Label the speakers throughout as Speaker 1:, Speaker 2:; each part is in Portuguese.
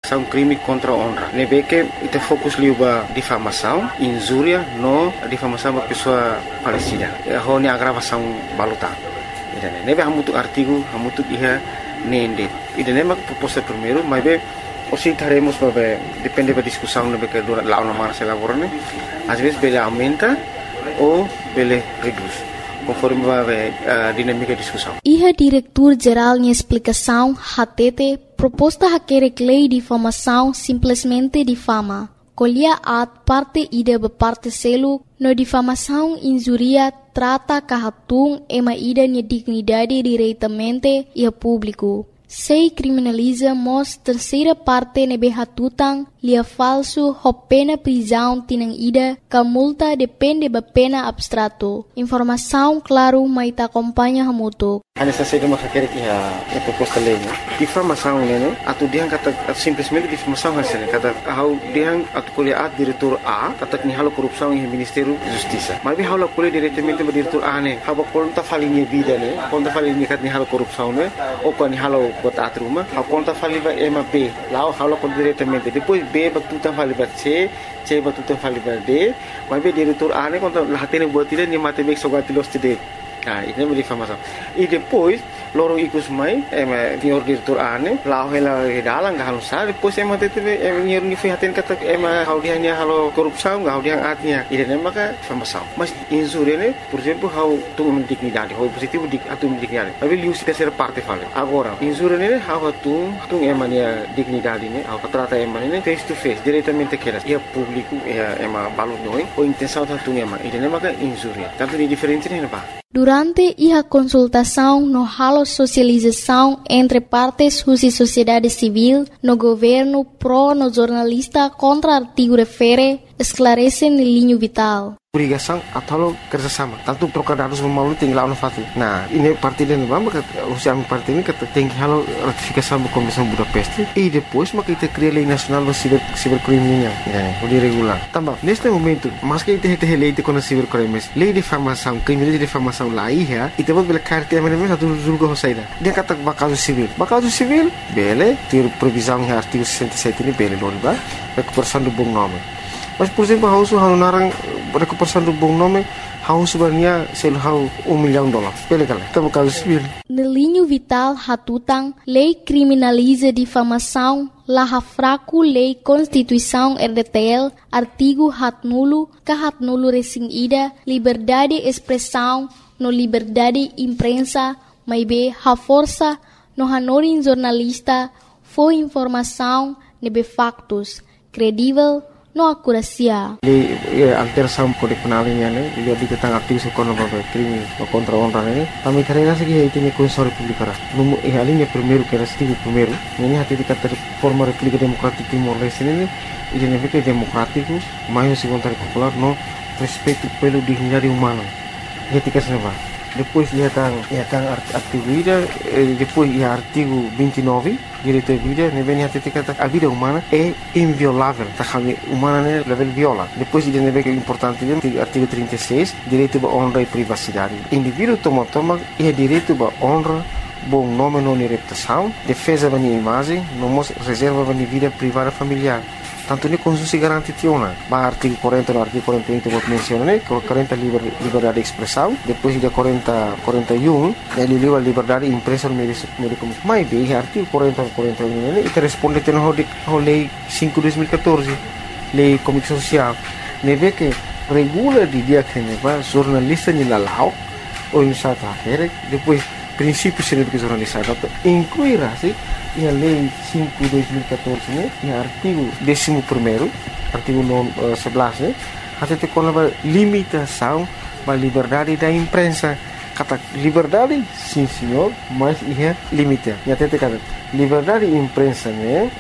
Speaker 1: são crime contra a honra. Nebe que ite fokus liuba difamação, injúria, no difamação da pessoa falecida. Hone agravação baluta. Nebe hamutuk artigo, hamutuk iha nende. Ide nema proposta primeiro, mas be aussi estaremos para depende da discussão nebe que durante lá uma se elabora, às vezes bele aumenta ou bele reduz. Conforme a dinâmica de discussão.
Speaker 2: Iha diretor-geral em explicação, HTT, proposta haquerek lei de difamação simplesmente difama. Colhia parte ida parte selo, no difamação injuria trata kahatung ema ida ni dignidade diretamente e público. Sei criminaliza mos terceira parte nebe hatutang lia falso ho pena prisão tinang ida ka multa depende ba pena abstrato. Informação claro maita acompanha hamuto.
Speaker 1: Hanya saja maka kira a proposta lei, difamação né, atu dia kata simplesmente difamação hasilnya kata hau dia atu kuliah diretor A kata ni halo korupsi em Ministério de Justiça. Mas hau la kuliah diretamente ba diretor A né, hau konta falinha vida né, konta falinha kata ni halo korupsi né, ou kan ni halo bota atruma, hau konta faliba ema B, lá hau la konta diretamente. Depois B ba tutan faliba C ba tutan faliba D, mas be diretor A né konta lahatene buat tidak ni mate bek sogati los tidak. Ini é difamação. E depois, loro ikut mai, senhor diretor ane, lau hela dalang gak halus sah. Depois tete, senhor ni fihatin kata, hau dia ni halo korupsi, gak hau dia atnya. Ini maka difamação. Mas injúria ne, por exemplo, hau tung dignidade, hau positivo atu dignidade. Mas lius terceira parte fala. Agora, injúria ne, hau tung emania dignidade ne, hau trata emania face to face, diretamente aquelas. E público, balut noi, ou intenção tung ema. Ini maka injúria. Tanto ni diferente ne ba.
Speaker 2: Durante a consultação no halo socialização entre partes e sociedade civil, no governo pro no jornalista contra artigo refere, esclarecem linha vital.
Speaker 1: Obrigação atau kerjasama. Tanto trocar dados melalui tinggal fati. Nah, ini parti dan maka usia parti ini kata tinggi halo ratifikasi Komisi Budapest. E depois maka kita cria lei nacional do cibercrime o regular. Também neste momento, mas que kita lei de contra cibercrime, lei de difamação, crime de difamação lá ia, e temos bela carta a mesma satu julga hosaida. Dia kata bakal civil, bele, ter previsão em artigo 67 ini bele loriba, recuperação do bom nome. Mas por exemplo, hausu narang recuperação do bom nome, hausu sebenarnya hau $1 milhão. Bele kala, kita bakal civil.
Speaker 2: No linho vital hatutang, lei criminaliza difamação, laha fraco lei Constituição RDTL, artigo hatnulo resing ida, liberdade expressão, no liberdade imprensa, maibe ha força, no hanorin jornalista, foi informação, nebe factos, credível, no akurasia.
Speaker 1: Alteração kode penal ini dia tentang aktivis ekonomi crime contra honra ini. Kami karena segi itu ni Konstitusi Republik Ara. Numu alinya primeiro que era artigo primeiro. Ini hati dikata forma República Democrática Timor Leste ini identifica democrático, mais segundo popular no respeito pelo dignidade humana. Etika senapa. Depois ia tang artigo ida, depois ia artigo 29 direito à vida, nem hati dikata a vida humana é inviolável, tá kami humana né level viola. Depois ia nebe que importante artigo 36 direito à honra e privacidade. Indivíduo toma é direito à honra, bom nome não reputação, defesa da imagem, não reserva da vida privada familiar. Tanto ni Konstitusi garanti tiona. Ba artigo 40 no artigo 41 que vou mencionar, 40 liberdade de expressão, depois de 41 ele liu a liberdade de imprensa no meio comunicação. Mas bem, artigo 40 41 ini itu responde teno lei 5/2014, lei comunicação social. Neve que regula di dia que neva jornalista ni lalau ou em sata depois princípios de jornalista incluirá-se e a lei 5/2014 e artigo 11º, artigo 11, até com a limitação da liberdade da imprensa. Kata liberdade, sim senhor, mas é limite. E até kata liberdade da imprensa é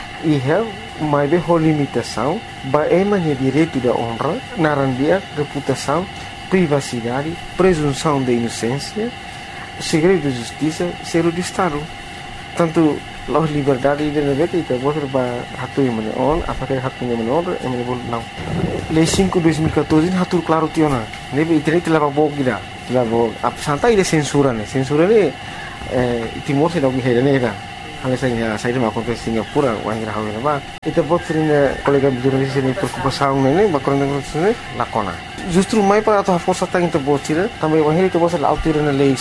Speaker 1: mais limitação, é direito da honra, narandia, reputação, privacidade, presunção de inocência, segredo de justiça, zero de Estado. Tanto loh liberdade de negara itu boleh hatu yang mana on, apakah hatu yang mana on, yang mana boleh não. Lei 5/2014 hatu claro tiona. Nebe internet lava bog gida, lava santai de censura ne. Censura ne Timor se dá o que era. Alasannya saya mau kontes Singapura, wahir hawin apa? Itu buat sering kolega jurnalis ini perkupasan ini, bakal dengan sini lakona. Justru mai para atau força tang itu buat sih, tambah wahir itu buat laut itu lei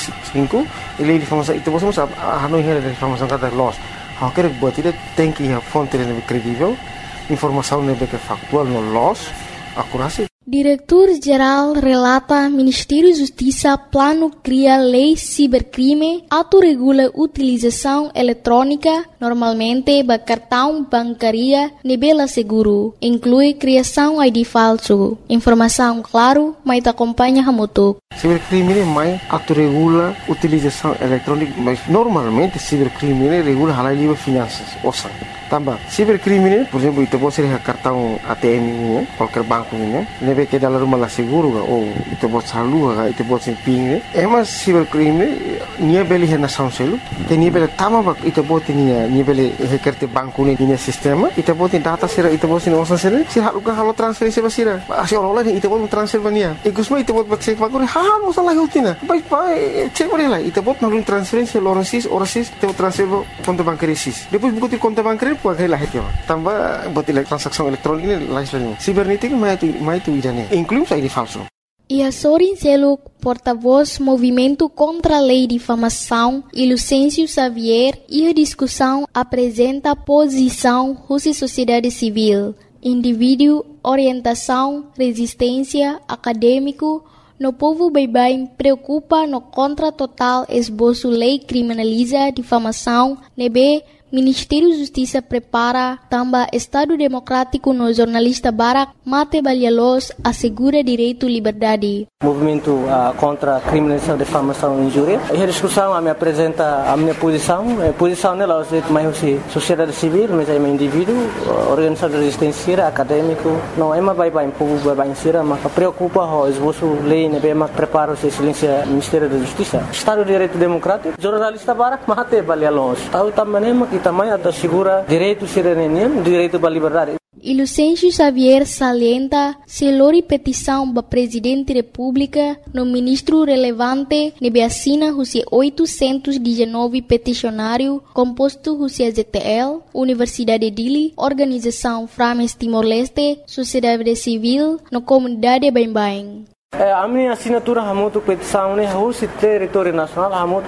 Speaker 1: 5, lei di famasa itu buat masa Hanoi hera di famasa kata loss. Haker buat itu tem que a fonte lebih kredibel, informação lebih factual no loss, akurasi.
Speaker 2: Diretor-Geral relata Ministério Justiça plano cria lei cibercrime, autorregula utilização eletrônica, normalmente ba cartão bancaria nebela seguro, inclui criação ID falso. Informação claro, mas acompanha hamutuk.
Speaker 1: Cibercrime mais autorregula utilização eletrônica, mas normalmente cibercrime regula halal livre finanças, ouça. Tambah, cibercrime, por exemplo, itu pode ser cartão ATM ini, qualquer banco ini, nebe que dalam rumah lah seguro ga, ou itu pode salur ga, itu pode ser ping ini. Emas cibercrime, nia beli hena sound selu, te nia beli tama bak, itu pode nia beli hekerte banco ini, nia sistema, itu pode data sira, itu pode nia osan sira, sira haluka halo transfer sira sira, asy olah ni, itu pode transfer bania. Ikusma itu pode bak cek bakuri, hal osan lah utina, baik cek beri lah, itu pode nalun transferensi orasis, itu pode transfer konto bancario sis. Depois buku konto bancario pakai lah itu, tambah buat transaksi elektronik ini lain. Cibernética mais tu idane, inclui ID falso.
Speaker 2: E Sorin Seluk, porta-voz Movimento contra a Lei de Difamação, e Lucêncio Xavier, e a discussão apresenta posição Rússia Sociedade Civil, indivíduo, orientação, resistência, acadêmico, no povo bem preocupa no contra total esboço lei criminaliza difamação, nebe Ministério Justiça prepara também Estado Democrático no jornalista Barak Mate Balhalos assegura direito e liberdade.
Speaker 3: Movimento contra a criminalização, difamação e injúria. E a discussão me apresenta a minha posição. A posição nela é mais sociedade civil, mas é um indivíduo, organização de resistência, acadêmico. Não é mais bem povo bem sira, mas preocupa o esboço lei, né, mas prepara o silêncio Ministério da Justiça. Estado de Direito Democrático, jornalista Barak Mate Balhalos. Tahu também que também assegura direito cidadania, direito à liberdade.
Speaker 2: E Lucêncio Xavier salienta se lori petição para Presidente da República no ministro relevante nebe assina Rússia 819 peticionário composto Rússia ZTL, Universidade Dili, Organização Frames Timor-Leste, Sociedade Civil, no comunidade Bem-Bem.
Speaker 3: A minha assinatura hamutu petição ne Rússia território nacional hamutu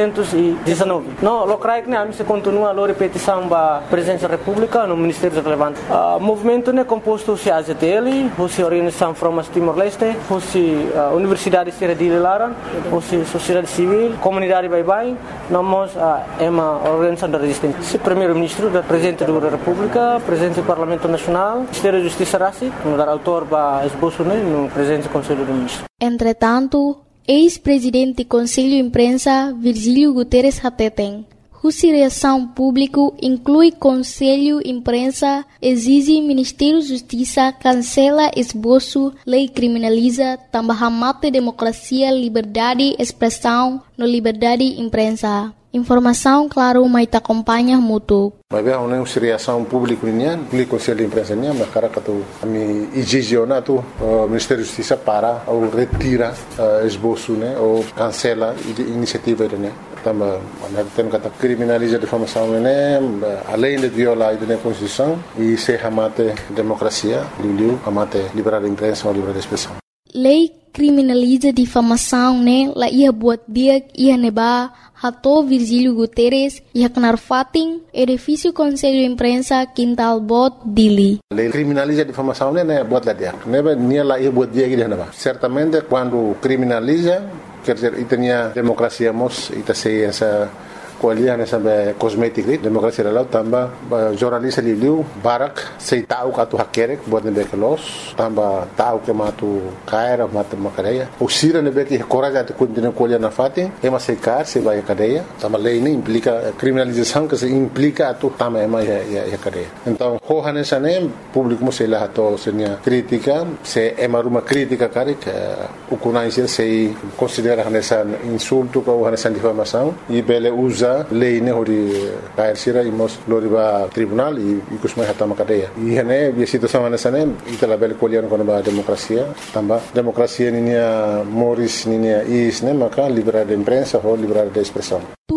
Speaker 3: 819. No, locrai ne se continua a lori petição ba presença da República no Ministério relevante. Movimento ne composto se AZTL, Rússia Organização Frames Timor-Leste, Rússia Universidade Sierra de Laran, Rússia Sociedade Civil, Comunidade Bem-Bem, nós é uma organização da resistência. Primeiro-Ministro da Presidente da República, Presidente do Parlamento Nacional, Ministério da Justiça Rassi, no dar autor ba esboço ne no Presidente do Conselho do
Speaker 2: Entretanto, ex-presidente do Conselho de Imprensa, Virgílio Guterres Hateten, Rússia Reação Público inclui Conselho de Imprensa, exige Ministério da Justiça, cancela esboço, lei criminaliza, também mata democracia, liberdade, expressão, no liberdade de imprensa. Informação, claro, mas te acompanha muito.
Speaker 4: Mas bem, uma reação pública nian, o Conselho de Imprensa nian, mas cara que tu me exige tu Ministério da Justiça para ou retira esboço, né, ou cancela a iniciativa né. Também, tem que criminalizar a difamação né, além de violar a Constituição e se amate democracia, amate liberdade de imprensa ou liberdade de expressão.
Speaker 2: Lei criminaliza difamação, né? La ia buat dia ia neba hato Virgílio Guterres ia kenar fating edifício Conselho de Imprensa Quintal Bot Dili.
Speaker 4: Lei criminaliza difamação, né? Buat lá dia. Neba nia la ia buat dia que neba. Certamente quando criminaliza, quer dizer, itania democracia mos ita sei essa kualian sampai kosmetik ni demokrasi lalau tambah jurnalis liu barak sei tahu katu hakerek buat nebe kelos tambah tahu ke matu kaira matu makadeia usira nebe que coraja de continua kualian na fatin ema sei kar sei vai cadeia tambah lei ini implica criminalização que se implica tu tambah ema ya cadeia então hohane sane público sei lá to senia crítica se ema ruma crítica karik ukunai sei considera nessa insulto ou nessa difamação e bele usa lei ne hori kair sira imos loriba tribunal e kusmai hatama cadeia e hene a situação nessa né itala bele kolian com a democracia tamba democracia ninia moris ninia is né maka liberdade de imprensa ou liberdade de expressão.
Speaker 2: Tu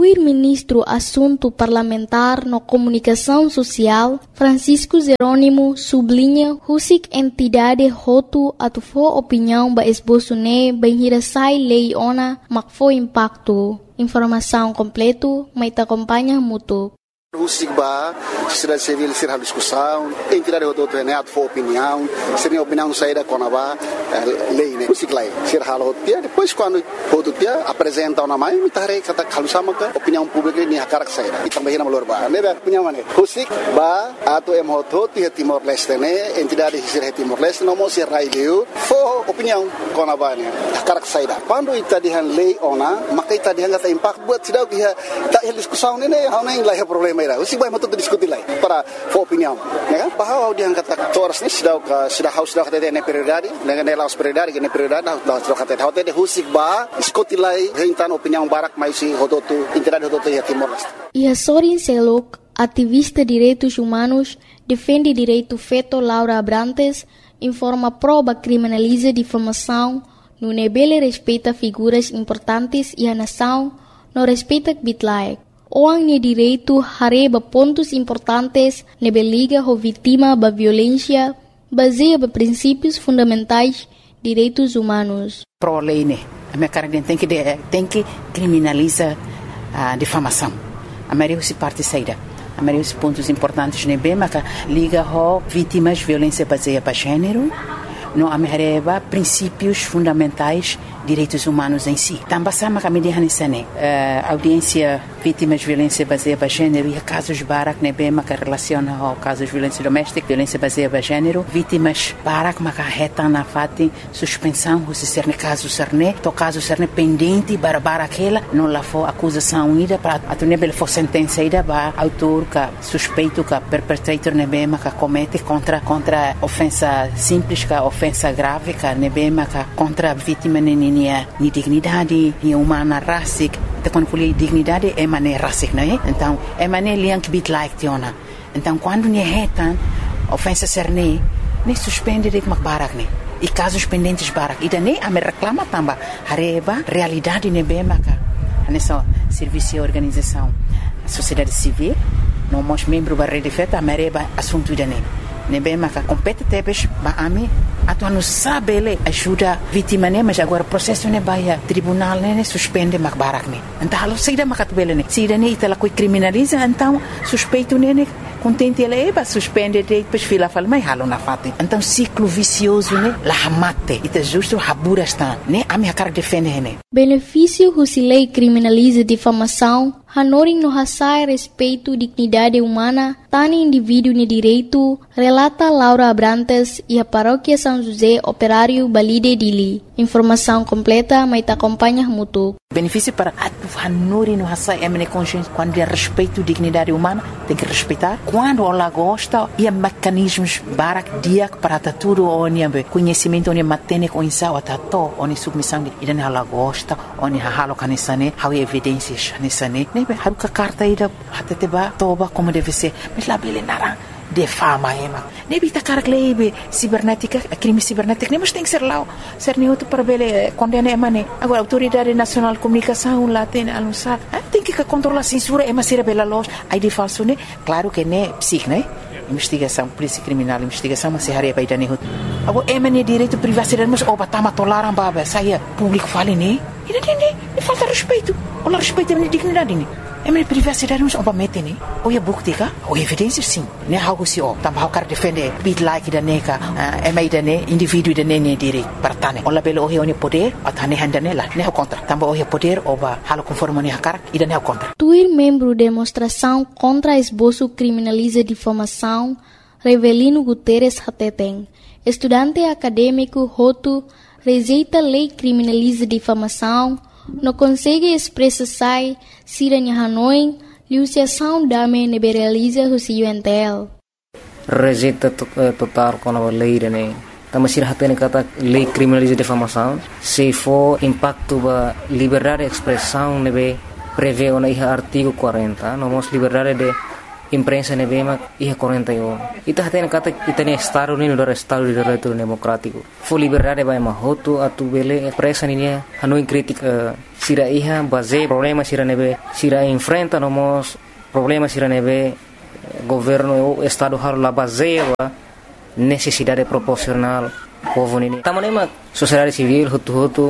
Speaker 2: Tuir Ministro Assunto Parlamentar no Comunicação Social, Francisco Jerônimo, sublinha husik entidade hotu atufo opinião ba esboço ne banhirasai lei ona makfo impacto. Informação completo, mas te acompanha muito.
Speaker 5: Ba, sociedade civil ser a discussão, entidade rodoto né for opinião, seria opinião saída com a lei né, lei ser halo dia depois quando rodo dia apresenta uma mãe me tarei kata kalau sama ke opinião pública ni hakarak saída e também na valor ba né opinião né husik ba atau em rodo dia Timor Leste né entidade ser Timor Leste não mo ser raio for opinião com a ba né hakarak saída quando ita dihan lei ona maka ita dihan kata impact buat sidau dia tak diskusão né hau nem lah problema Usik baik betul diskusi lagi para opinião, né? Bahwa dia kata toras ni sudah haus sudah kata dia prioridade, dengan nelas prioridade, dengan prioridade sudah kata dia usik bah diskusi lagi hentan opinião barak mais si hodotu entidade hodotu ya Timor Leste.
Speaker 2: Ia Sorin Selok, ativista direitos humanos, defende direito feto Laura Abrantes, informa prova criminaliza difamação, no nebele respeita figuras importantes e a nação, no respeita bitlaek. Orang ni direito hareba pontos importantes nebe liga ho vítima ba violência baseia ba princípios fundamentais direitos humanos.
Speaker 6: Pro lei né, a minha cara tem que criminalizar a difamação. A maioria se parte saída. A maioria dos pontos importantes nebe mas liga ho vítimas violência baseia ba gênero. No amereba princípios fundamentais direitos humanos em si. Também sama kami dihanisane audiência vítimas de violência baseada em gênero e casos barak nebe maka relaciona ao casos de violência doméstica, violência baseada em gênero, vítimas barak maka reta na fati suspensão se ser caso serne, to caso serne pendente bara aquela não lá for acusação ida para atunebel for sentença ida ba autor ka suspeito ka perpetrator nebe maka comete contra ofensa simples ka ofensa grave ka nebe maka contra vítima ni dignidade, ni humana racic, então quando falei dignidade é maneira racic, não é? Então é maneira liang bit like tiona. Então quando ni retan ofensa serne, ni suspende de makbarak ni. E casos pendentes barak, e daí a me reclama tamba hareba realidade ne bema ka. Nessa serviço e organização, sociedade civil, não mos membro da rede feta, a mereba assunto dane. Ne bema ka compete tebes ba ami atu não sabe ele ajuda vítima né mas agora processo né baia tribunal né suspende makbarak né então halo saída makatbele né saída né itala coi criminaliza então suspeito né contente ele ba suspende depois fila fala mas halo na fate então ciclo vicioso né la mate ita justo habura está né a minha cara defende né
Speaker 2: benefício husilei criminaliza difamação hanoring no hasai respeito dignidade humana tani indivíduo ne direito relata Laura Abrantes e a paróquia São José Operário Balide Dili. Informação completa, mas te acompanha muito.
Speaker 6: Benefício para a Nuri no Hassai é consciência quando é respeito à dignidade humana, tem que respeitar. Quando ela gosta, e mecanismos barak dia para tudo onde conhecimento onde matene com insau atato onde submissão e daí ela gosta onde halo canisane, há evidências canisane. Nebe haruka carta ida até ba toba como deve ser, mas lá bele nara defama ema. Nebi ta carglebe cibernética, crime cibernético, nem mas tem que ser lá, ser nem outro para bele condena ema ne. Agora autoridade nacional de comunicação lá tem anunciar, tem que controlar a censura ema ser bela loja, aí de falso ne. Claro que ne psic, né? Investigação, polícia criminal, investigação, mas se hareba ida ne. Agora ema ne direito privacidade, mas oba tama tolaram baba, saia público fale ne. Ida ne falta respeito. Olha respeito a minha dignidade ne. É minha privacidade não se obamete né? Ou é buktika, ou evidência sim. Né algo se ó, também o cara defende bit like da neka, é mais da né indivíduo da né direito para tane. Olha pelo o é poder, a tane handa nela, né o contra. Também o é poder, oba halo conforme né cara e da né o contra.
Speaker 2: Tuir membro demonstração contra esboço criminaliza difamação, Revelino Guterres Hateteng, estudante acadêmico Hotu, rejeita lei criminaliza difamação. Não consegue expressar sai, siranya Hanoi, liusiação dame nebe realiza o UNTL.
Speaker 7: Rejeita total com a lei, né? Tama sirah tene kata lei criminaliza difamação, se for impacto ba liberdade de expressão nebe prevê ona iha artigo 40, não mos liberdade de imprensa nebe mak iha 41. Ita hatena kata itane estado ni udara estado di direito democrático. Fo liberdade vai mahotu atu bele presa ni hanoi kritika sira iha base problema sira nebe sira enfrenta nomos problema sira nebe governo o estado haro la base wa necessidade proporcional povo ni. Tamanema sociedade civil hutu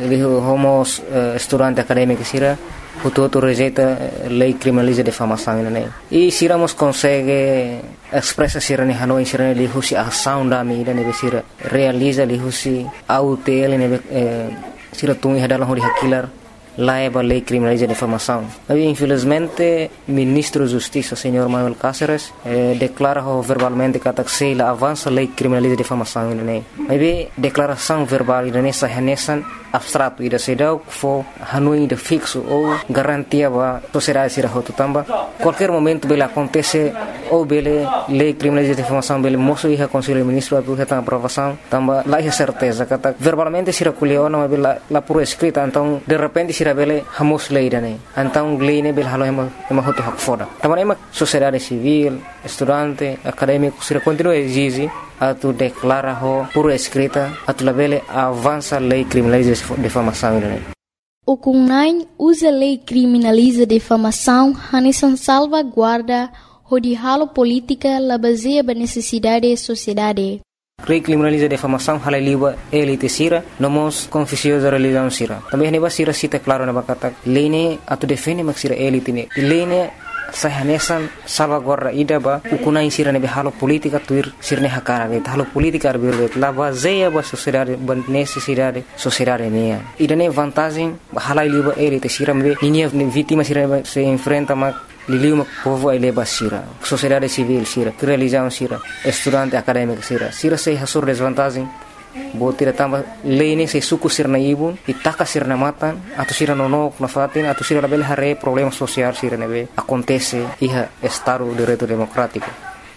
Speaker 7: homos estudante acadêmico sira hutu rejeita lei criminaliza difamação né e siramos consegue expressa sira ni hanoi sira li husi ação da mídia ne sira realiza li husi autel ne sira tungi hadalah hori hakilar laiba lei criminaliza difamação. Mas infelizmente ministro da Justiça senhor Manuel Cáceres declara verbalmente que se la avança lei criminaliza difamação né. Mas declaração verbal né sahanesan abstrato ida sedau fo hanui de fixo ou garantia ba sociedade sira hotu tamba qualquer momento bela acontece ou bele lei criminaliza difamação bele moço iha conselho ministro atu heta aprovação tamba lá é certeza kata verbalmente sira kuliona mas bela la por escrita então de repente sira bele hamos lei dane então lei ne bele halo ema hotu hak foda tamba ema sociedade civil estudante acadêmico sira continua exige atu declara ho por escrita atu labele avança lei criminaliza difamação né.
Speaker 2: O CUNAI usa lei criminaliza difamação hanesan salvaguarda de halo política la baseia ba necessidade sociedade.
Speaker 7: Lei criminaliza difamação halaliwa elite sira nomos confissiosa religião sira. Também neba sira cita claro na bakata lei ne atu defende mak sira elite ne. Lei ne sahanesan salvaguarda ida ba ukuna insira nebe halo politika tuir sirne hakara be halo politika arbirbe la baseia ba sociedade ba necessidade sociedade ne ida ne vantagem halai liba elite sira me ninia vítima sira se enfrenta ma liliu povo ai leba sira sociedade civil sira religião sira estudante acadêmico sira se hasur desvantagem botira tamba lei se suku sirna ibun itaka sirna matan atau sira nonok na fatin atau sira label hare problema social sira nebe acontece iha estado de direito democrático.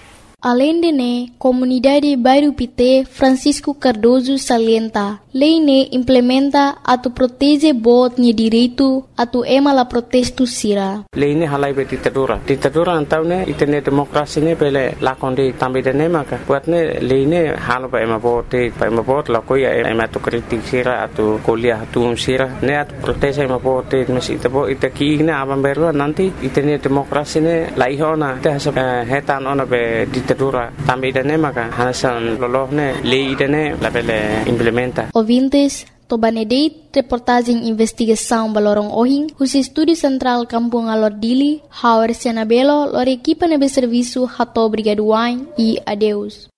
Speaker 2: Além de ne, comunidade Bairro Pité Francisco Cardoso salienta, lei ne implementa atu protege bot ni direito atu ema la protesto sira.
Speaker 3: Lei ne halai be ditadura antau ne itene demokrasi ne bele lakonde tambe de ne maka buat ne lei ne halo ba ema bot la ko ya ema tu kritik sira atu kuliah atu sira ne atu protege ema bot mesi tabo itaki ne abam beru nanti itene demokrasi ne laihona te hetan ona be ditadura tambe de ne maka hanasan lolohne lei de ne la bele implementa.
Speaker 2: Ouvintes, Tobanedeit, reportagem investigação balorong ohing, os estúdio central Kampung Alordili, Hauer Senabelo, lor equipa nebe serviço Hato Brigaduain e adeus.